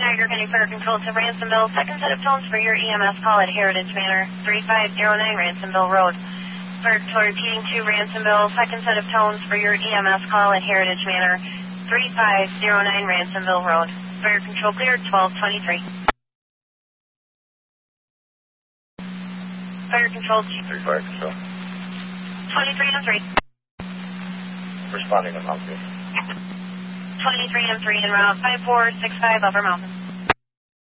Tiger getting fire control to Ransomville. Second set of tones for your EMS call at Heritage Manor, 3509 Ransomville Road. Fire control repeating to Ransomville. Second set of tones for your EMS call at Heritage Manor, 3509 Ransomville Road. Fire control cleared, 1223. Fire control. 3 fire control. 23 and 3. Responding to Mountain View. 23 and 3 en route, 5465 Upper Mountain.